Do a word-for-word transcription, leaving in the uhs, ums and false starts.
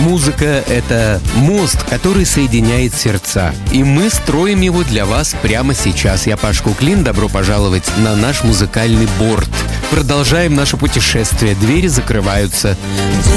Музыка — это мост, который соединяет сердца. И мы строим его для вас прямо сейчас. Я Паш Куклин. Добро пожаловать на наш музыкальный борт. Продолжаем наше путешествие. Двери закрываются.